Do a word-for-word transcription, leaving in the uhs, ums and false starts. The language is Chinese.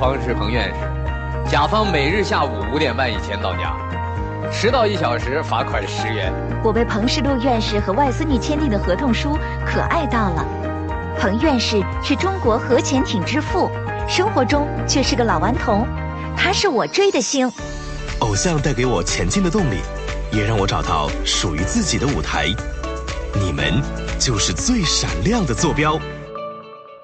方是彭院士，甲方每日下午五点半以前到家，迟到一小时罚款十元。 我被彭世禄院士和外孙女签订的合同书可爱到了。彭院士是中国核潜艇之父，生活中却是个老顽童，他是我追的星。 偶像带给我前进的动力，也让我找到属于自己的舞台。你们就是最闪亮的坐标。